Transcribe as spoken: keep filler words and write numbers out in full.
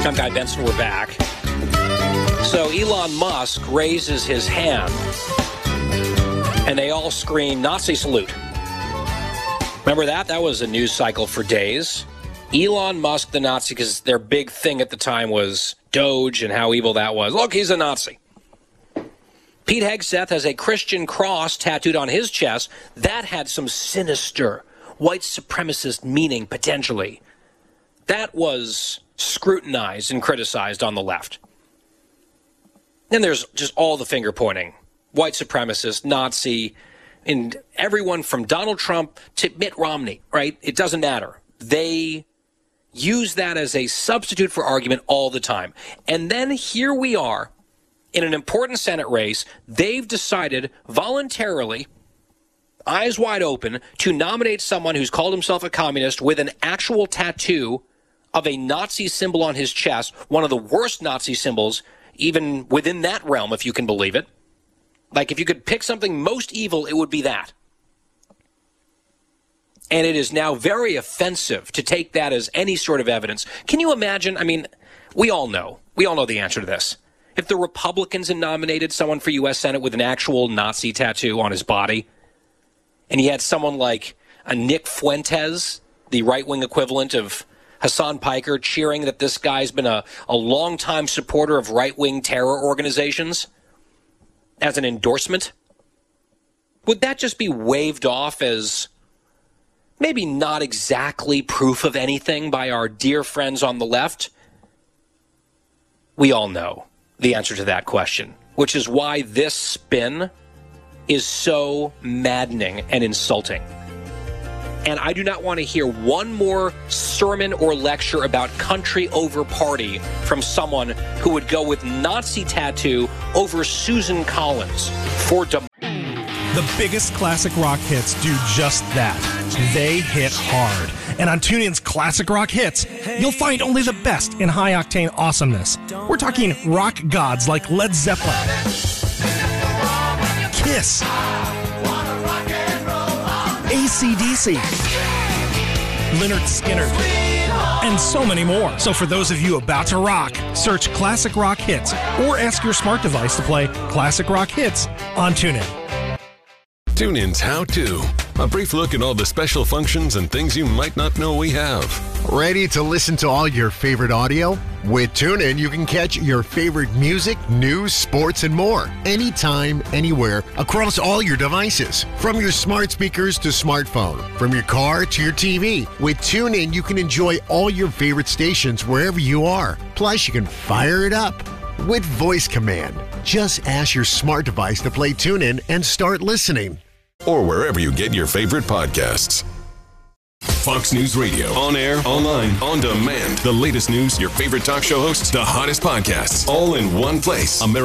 I'm Guy Benson. We're back. So Elon Musk raises his hand, and they all scream Nazi salute. Remember that? That was a news cycle for days. Elon Musk, the Nazi, because their big thing at the time was Doge and how evil that was. Look, he's a Nazi. Pete Hegseth has a Christian cross tattooed on his chest. That had some sinister white supremacist meaning, potentially. That was scrutinized and criticized on the left. Then there's just all the finger pointing. White supremacist, Nazi, and everyone from Donald Trump to Mitt Romney, right? It doesn't matter. They use that as a substitute for argument all the time. And then here we are in an important Senate race. They've decided voluntarily, eyes wide open, to nominate someone who's called himself a communist with an actual tattoo of a Nazi symbol on his chest, one of the worst Nazi symbols, even within that realm, if you can believe it. Like, if you could pick something most evil, it would be that. And it is now very offensive to take that as any sort of evidence. Can you imagine? I mean, we all know. We all know the answer to this. If the Republicans had nominated someone for U S Senate with an actual Nazi tattoo on his body, and he had someone like a Nick Fuentes, the right-wing equivalent of Hassan Piker, cheering that this guy's been a, a long-time supporter of right-wing terror organizations as an endorsement, would that just be waved off as maybe not exactly proof of anything by our dear friends on the left? We all know the answer to that question, which is why this spin is so maddening and insulting. And I do not want to hear one more sermon or lecture about country over party from someone who would go with Nazi tattoo over Susan Collins for dem- The biggest classic rock hits do just that. They hit hard. And on TuneIn's Classic Rock Hits, you'll find only the best in high-octane awesomeness. We're talking rock gods like Led Zeppelin, Kiss, A C D C, Lynyrd Skynyrd, and so many more. So for those of you about to rock, search Classic Rock Hits or ask your smart device to play Classic Rock Hits on TuneIn. TuneIn's How To. A brief look at all the special functions and things you might not know we have. Ready to listen to all your favorite audio? With TuneIn, you can catch your favorite music, news, sports, and more. Anytime, anywhere, across all your devices. From your smart speakers to smartphone. From your car to your T V. With TuneIn, you can enjoy all your favorite stations wherever you are. Plus, you can fire it up with voice command. Just ask your smart device to play TuneIn and start listening. Or wherever you get your favorite podcasts. Fox News Radio. On air, online, on demand. The latest news, your favorite talk show hosts, the hottest podcasts. All in one place. America.